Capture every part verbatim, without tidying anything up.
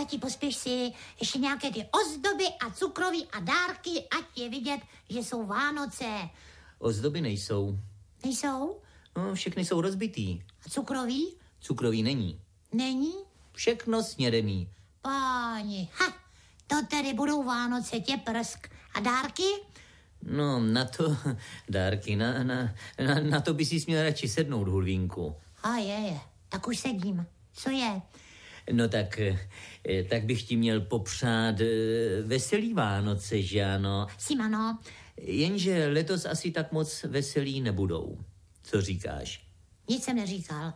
tati, pospěš si ještě nějaké ty ozdoby a cukroví a dárky, ať je vidět, že jsou Vánoce. Ozdoby nejsou. Nejsou? No, všechny jsou rozbitý. A cukroví? Cukroví není. Není? Všechno snědený. Páni, ha, to tedy budou Vánoce, tě prsk. A dárky? No, na to, dárky, na, na, na, na to by si směl radši sednout, Hulvínku. A je, je, tak už sedím. Co je? No tak, tak bych ti měl popřát veselý Vánoce, že ano? Simano. Jenže letos asi tak moc veselý nebudou. Co říkáš? Nic jsem neříkal.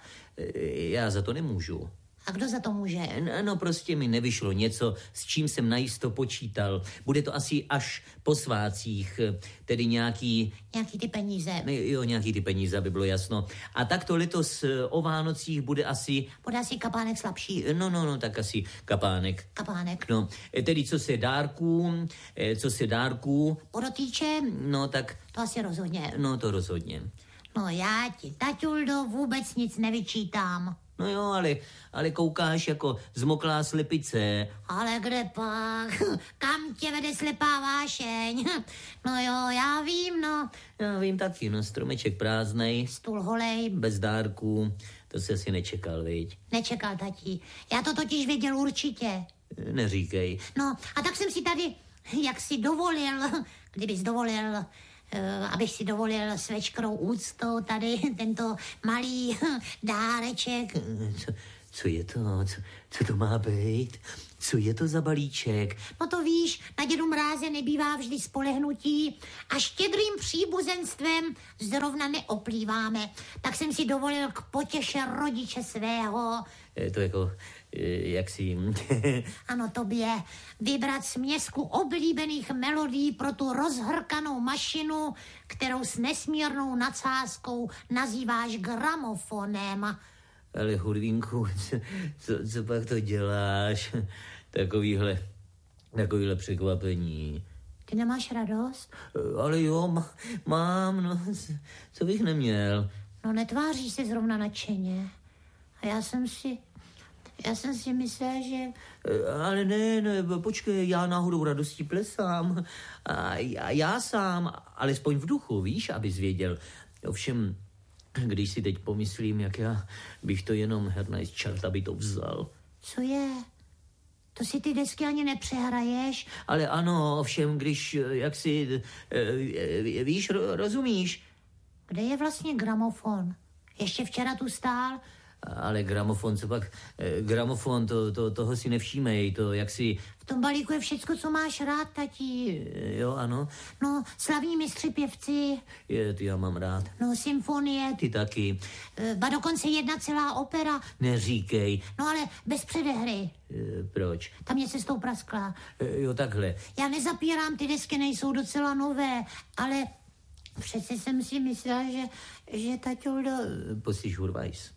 Já za to nemůžu. A kdo za to může? No prostě mi nevyšlo něco, s čím jsem najisto počítal. Bude to asi až po svácích, tedy nějaký... Nějaký ty peníze. Jo, nějaký ty peníze, aby bylo jasno. A tak to letos o Vánocích bude asi... Bude asi kapánek slabší. No, no, no, tak asi kapánek. Kapánek. No, tedy co se dárků, co se dárků... Podotýče? No, tak... To asi rozhodně. No, to rozhodně. No já ti, taťuldo, vůbec nic nevyčítám. No jo, ale, ale koukáš jako zmoklá slepice. Ale kde pak? Kam tě vede slepá vášeň? No jo, já vím, no. Já vím taky, no, stromeček prázdnej. Stůl holej. Bez dárků, to se asi nečekal, viď? Nečekal, tati. Já to totiž věděl určitě. Neříkej. No, a tak jsem si tady, jak si dovolil, kdybys dovolil... Uh, abych si dovolil s veškerou úctou tady tento malý dáreček. Co, co je to? Co, co to má být? Co je to za balíček? No to víš, na dědu Mráze nebývá vždy spolehnutí a štědrým příbuzenstvem zrovna neoplýváme. Tak jsem si dovolil k potěše rodiče svého. Je to jako, jak si... Ano, tobě. Vybrat směsku oblíbených melodií pro tu rozhrkanou mašinu, kterou s nesmírnou nadsázkou nazýváš gramofonem. Ale Hurvínku, co, co, co pak to děláš? Takovýhle, takovýhle překvapení. Ty nemáš radost? Ale jo, mám, no, co bych neměl. No netváří se zrovna nadšeně. A já jsem si, já jsem si myslel, že... Ale ne, ne, počkej, já náhodou radostí plesám. A já, já sám, alespoň v duchu, víš, abys věděl. Ovšem... Když si teď pomyslím, jak já bych to jenom hernaj z čerta by to vzal. Co je? To si ty desky ani nepřehraješ? Ale ano, ovšem, když, jak si, víš, rozumíš? Kde je vlastně gramofon? Ještě včera tu stál? Ale gramofon, co pak? Gramofon, to, to, toho si nevšímej, to jak si... V tom balíku je všecko, co máš rád, tati. Jo, ano. No, slavní mistři pěvci. Je, ty já mám rád. No, symfonie. Ty taky. Ba dokonce jedna celá opera. Neříkej. No, ale bez předehry. E, proč? Tam je cestou praskla. E, jo, takhle. Já nezapírám, ty desky nejsou docela nové, ale přece jsem si myslela, že, že taťuldo... Poslyš, Hurvajs.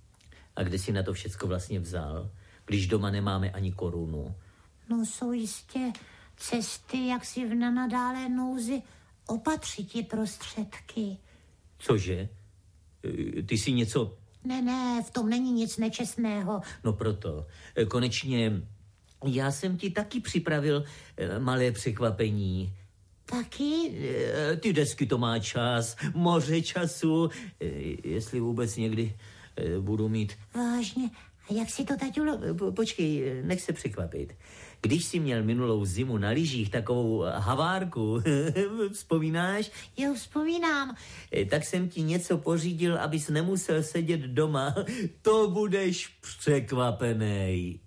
A kde si na to všecko vlastně vzal, když doma nemáme ani korunu? No jsou jistě cesty, jak si v nenadálé nouzi opatřit ti prostředky. Cože? Ty si něco... Ne, ne, v tom není nic nečestného. No proto. Konečně já jsem ti taky připravil malé překvapení. Taky? Ty desky to má čas, moře času, jestli vůbec někdy... budu mít... Vážně? A jak si to, taťulo... Po, počkej, nech se překvapit. Když jsi měl minulou zimu na lyžích takovou havárku, vzpomínáš? Jo, vzpomínám. Tak jsem ti něco pořídil, abys nemusel sedět doma. To budeš překvapenej.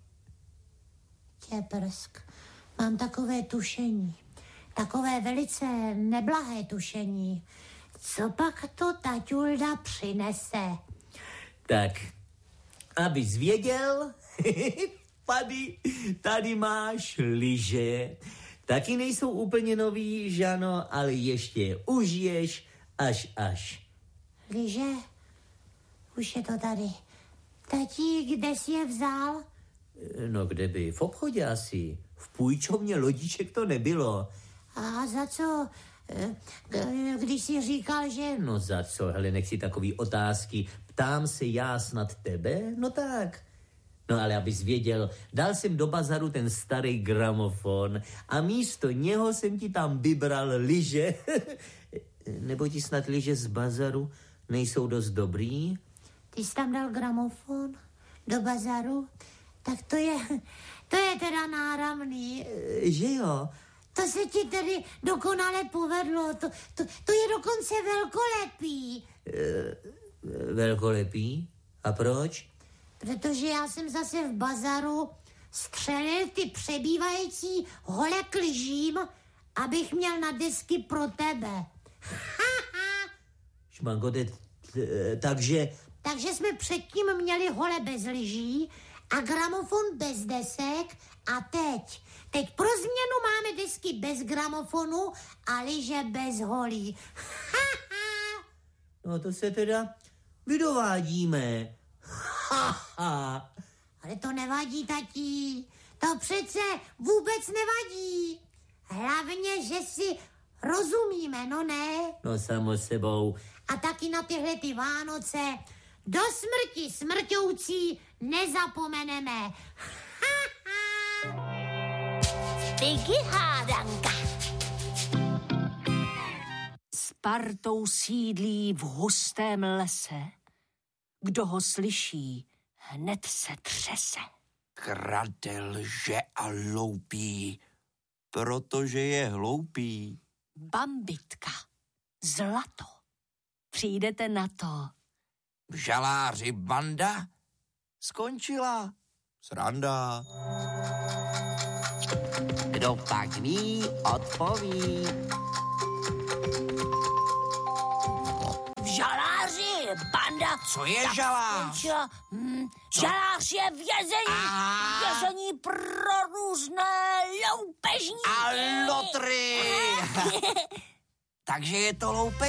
Tě prsk. Mám takové tušení. Takové velice neblahé tušení. Co pak to taťulda přinese? Tak, abys věděl, tady, tady máš lyže. Taky nejsou úplně nový, že ano, ale ještě je užiješ až až. Lyže? Už je to tady. Tati, kde jsi je vzal? No kde by? V obchodě asi. V půjčovně lodiček to nebylo. A za co? Když jsi říkal, že... No za co, hele, nech si takový otázky. Ptám se já snad tebe? No tak. No ale abys věděl, dal jsem do bazaru ten starý gramofon a místo něho jsem ti tam vybral lyže. Nebo ti snad lyže z bazaru nejsou dost dobrý? Ty jsi tam dal gramofon do bazaru? Tak to je, to je teda náramný. E, že jo? To se ti tedy dokonale povedlo. To, to, to je dokonce velkolepý. E, velkolepý? A proč? Protože já jsem zase v bazaru střelil ty přebývající hole k lyžím, abych měl na desky pro tebe. Šmanko, takže... Takže jsme předtím měli hole bez lyží a gramofon bez desek a teď... Teď pro změnu máme desky bez gramofonu a lyže bez holí. No to se teda vydovádíme. Ale to nevadí, tatí. To přece vůbec nevadí. Hlavně, že si rozumíme, no ne? No samo sebou. A taky na tyhle ty Vánoce do smrti smrťoucí nezapomeneme. Piggy hádanka. S partou sídlí v hustém lese. Kdo ho slyší, hned se třese. Krade, lže a loupí, protože je hloupý. Bambitka, zlato, přijdete na to. V žaláři banda skončila sranda. Kdo pak ví, odpoví. V žaláři banda... Co je žalář? Hm, žalář je vězení. A... Vězení pro různé loupežníky. A lotry. Takže je to loupež?